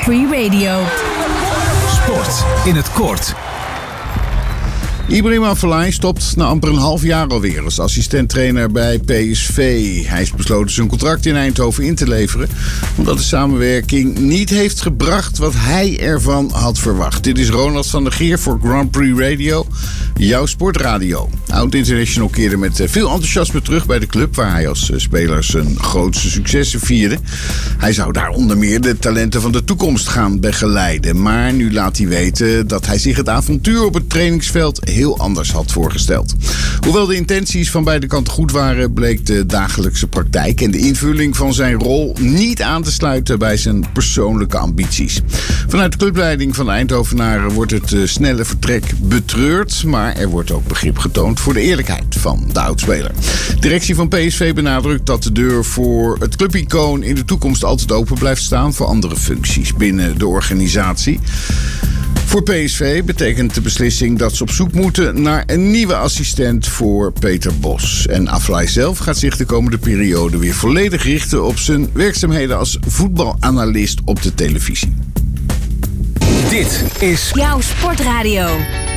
Prix Radio. Sport in het kort. Ibrahim Afellay stopt na amper een half jaar alweer als assistent-trainer bij PSV. Hij is besloten zijn contract in Eindhoven in te leveren, omdat de samenwerking niet heeft gebracht wat hij ervan had verwacht. Dit is Ronald van der Geer voor Grand Prix Radio, jouw sportradio. Oud-international keerde met veel enthousiasme terug bij de club, waar hij als speler zijn grootste successen vierde. Hij zou daar onder meer de talenten van de toekomst gaan begeleiden. Maar nu laat hij weten dat hij zich het avontuur op het trainingsveld heel anders had voorgesteld. Hoewel de intenties van beide kanten goed waren, bleek de dagelijkse praktijk en de invulling van zijn rol niet aan te sluiten bij zijn persoonlijke ambities. Vanuit de clubleiding van de Eindhovenaren wordt het snelle vertrek betreurd, maar er wordt ook begrip getoond voor de eerlijkheid van de oudspeler. De directie van PSV benadrukt dat de deur voor het clubicoon in de toekomst altijd open blijft staan voor andere functies binnen de organisatie. Voor PSV betekent de beslissing dat ze op zoek moeten naar een nieuwe assistent voor Peter Bos. En Afellay zelf gaat zich de komende periode weer volledig richten op zijn werkzaamheden als voetbalanalist op de televisie. Dit is Jouw sportradio.